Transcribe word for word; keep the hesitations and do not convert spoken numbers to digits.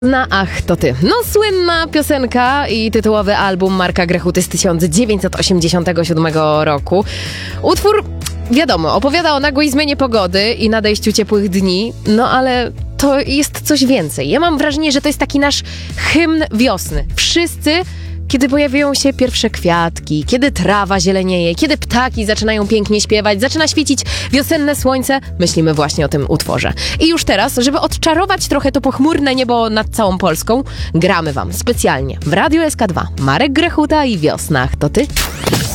Na Ach, to ty. No, słynna piosenka i tytułowy album Marka Grechuty z tysiąc dziewięćset osiemdziesiątego siódmego roku. Utwór, wiadomo, opowiada o nagłej zmianie pogody i nadejściu ciepłych dni, no ale to jest coś więcej. Ja mam wrażenie, że to jest taki nasz hymn wiosny. Wszyscy, kiedy pojawiają się pierwsze kwiatki, kiedy trawa zielenieje, kiedy ptaki zaczynają pięknie śpiewać, zaczyna świecić wiosenne słońce, myślimy właśnie o tym utworze. I już teraz, żeby odczarować trochę to pochmurne niebo nad całą Polską, gramy wam specjalnie w Radiu S K dwa Marek Grechuta i Wiosna, Ach, to ty.